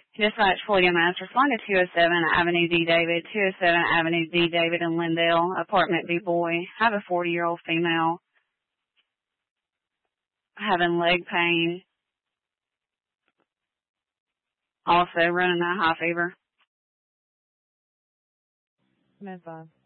Dispatch Floyd MS, respond to 207 Avenue D. David, 207 Avenue D. David in Lindale, apartment B. Boy. Have a 40-year-old female having leg pain. Also running a high fever. Move on.